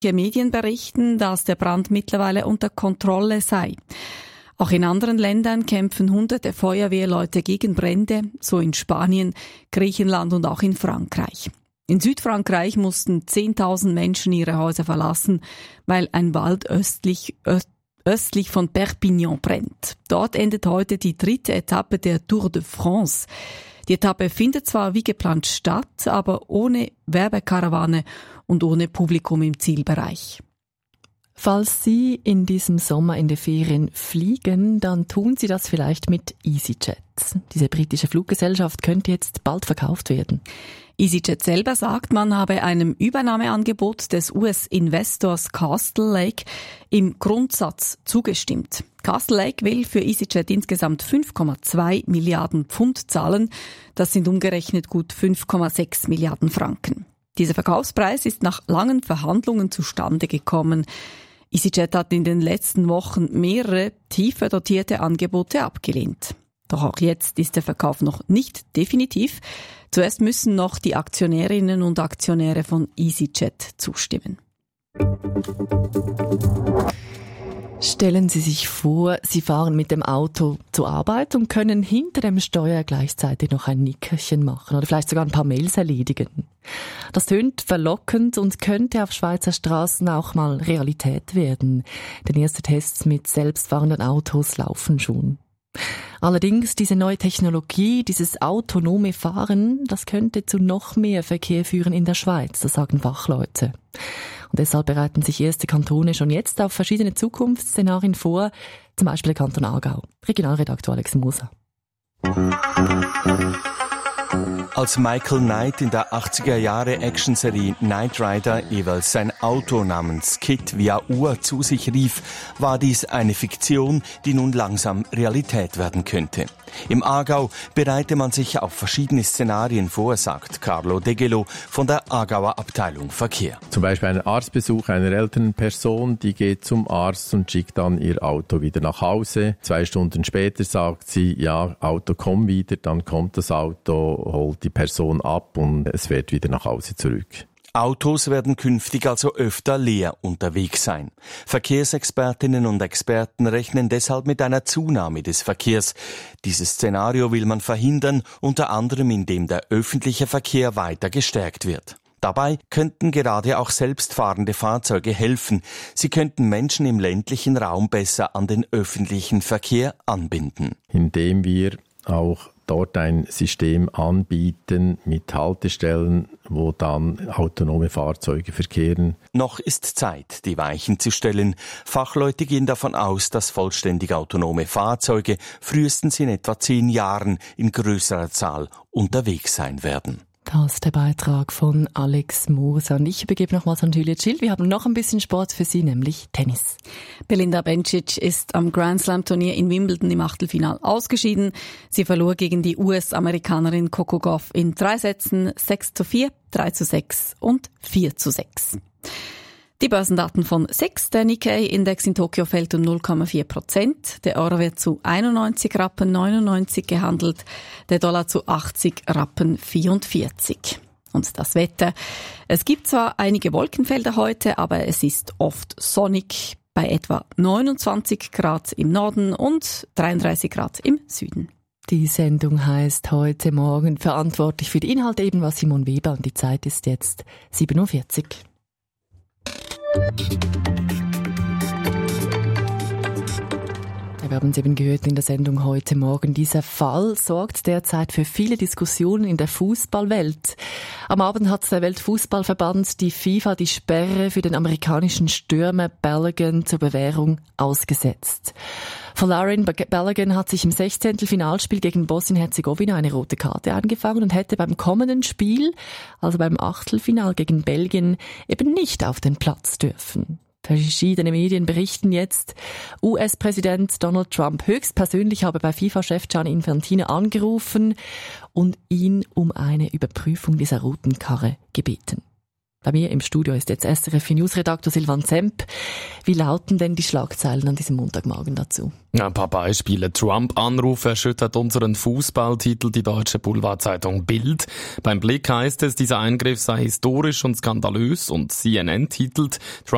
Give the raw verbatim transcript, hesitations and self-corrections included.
Medien berichten, dass der Brand mittlerweile unter Kontrolle sei. Auch in anderen Ländern kämpfen hunderte Feuerwehrleute gegen Brände, so in Spanien, Griechenland und auch in Frankreich. In Südfrankreich mussten zehntausend Menschen ihre Häuser verlassen, weil ein Wald östlich, östlich von Perpignan brennt. Dort endet heute die dritte Etappe der Tour de France. Die Etappe findet zwar wie geplant statt, aber ohne Werbekarawane und ohne Publikum im Zielbereich. Falls Sie in diesem Sommer in den Ferien fliegen, dann tun Sie das vielleicht mit EasyJet. Diese britische Fluggesellschaft könnte jetzt bald verkauft werden. EasyJet selber sagt, man habe einem Übernahmeangebot des U S-Investors Castle Lake im Grundsatz zugestimmt. Castle Lake will für EasyJet insgesamt fünf Komma zwei Milliarden Pfund zahlen. Das sind umgerechnet gut fünf Komma sechs Milliarden Franken. Dieser Verkaufspreis ist nach langen Verhandlungen zustande gekommen. EasyJet hat in den letzten Wochen mehrere tiefer dotierte Angebote abgelehnt. Doch auch jetzt ist der Verkauf noch nicht definitiv. Zuerst müssen noch die Aktionärinnen und Aktionäre von EasyJet zustimmen. Stellen Sie sich vor, Sie fahren mit dem Auto zur Arbeit und können hinter dem Steuer gleichzeitig noch ein Nickerchen machen oder vielleicht sogar ein paar Mails erledigen. Das tönt verlockend und könnte auf Schweizer Straßen auch mal Realität werden. Denn erste Tests mit selbstfahrenden Autos laufen schon. Allerdings, diese neue Technologie, dieses autonome Fahren, das könnte zu noch mehr Verkehr führen in der Schweiz, das sagen Fachleute. Und deshalb bereiten sich erste Kantone schon jetzt auf verschiedene Zukunftsszenarien vor, zum Beispiel der Kanton Aargau. Regionalredaktor Alex Moser. Als Michael Knight in der achtziger Jahre Actionserie Knight Rider jeweils sein Auto namens Kit via Uhr zu sich rief, war dies eine Fiktion, die nun langsam Realität werden könnte. Im Aargau bereite man sich auf verschiedene Szenarien vor, sagt Carlo Degelo von der Aargauer Abteilung Verkehr. Zum Beispiel ein Arztbesuch einer älteren Person, die geht zum Arzt und schickt dann ihr Auto wieder nach Hause. Zwei Stunden später sagt sie, ja, Auto komm wieder, dann kommt das Auto, holt die Person ab und es fährt wieder nach Hause zurück. Autos werden künftig also öfter leer unterwegs sein. Verkehrsexpertinnen und Experten rechnen deshalb mit einer Zunahme des Verkehrs. Dieses Szenario will man verhindern, unter anderem indem der öffentliche Verkehr weiter gestärkt wird. Dabei könnten gerade auch selbstfahrende Fahrzeuge helfen. Sie könnten Menschen im ländlichen Raum besser an den öffentlichen Verkehr anbinden. Indem wir auch dort ein System anbieten mit Haltestellen, wo dann autonome Fahrzeuge verkehren. Noch ist Zeit, die Weichen zu stellen. Fachleute gehen davon aus, dass vollständig autonome Fahrzeuge frühestens in etwa zehn Jahren in größerer Zahl unterwegs sein werden. Das ist der Beitrag von Alex Moser. Und ich übergebe nochmals an Julia Schild. Wir haben noch ein bisschen Sport für Sie, nämlich Tennis. Belinda Bencic ist am Grand Slam Turnier in Wimbledon im Achtelfinal ausgeschieden. Sie verlor gegen die U S-Amerikanerin Coco Gauff in drei Sätzen sechs zu vier, drei zu sechs und vier zu sechs. Die Börsendaten von S I X. Der Nikkei-Index in Tokio fällt um null Komma vier Prozent. Der Euro wird zu einundneunzig Rappen neunundneunzig gehandelt. Der Dollar zu achtzig Rappen vierundvierzig. Und das Wetter. Es gibt zwar einige Wolkenfelder heute, aber es ist oft sonnig bei etwa neunundzwanzig Grad im Norden und dreiunddreißig Grad im Süden. Die Sendung heißt heute Morgen. Verantwortlich für die Inhalte eben war Simon Weber und die Zeit ist jetzt sieben Uhr vierzig. Wir haben es eben gehört in der Sendung heute Morgen. Dieser Fall sorgt derzeit für viele Diskussionen in der Fußballwelt. Am Abend hat der Weltfußballverband, die FIFA, die Sperre für den amerikanischen Stürmer Balogun zur Bewährung ausgesetzt. Folarin Balogun hat sich im Sechzehntelfinalspiel gegen Bosnien-Herzegowina eine rote Karte eingefangen und hätte beim kommenden Spiel, also beim Achtelfinal gegen Belgien, eben nicht auf den Platz dürfen. Verschiedene Medien berichten jetzt, U S-Präsident Donald Trump höchstpersönlich habe bei FIFA-Chef Gianni Infantino angerufen und ihn um eine Überprüfung dieser roten Karre gebeten. Bei mir im Studio ist jetzt S R F News-Redaktor Silvan Zemp. Wie lauten denn die Schlagzeilen an diesem Montagmorgen dazu? Ein paar Beispiele. Trump-Anruf erschüttert unseren Fußballtitel, die deutsche Boulevardzeitung Bild. Beim Blick heißt es, dieser Eingriff sei historisch und skandalös und C N N titelt, Trump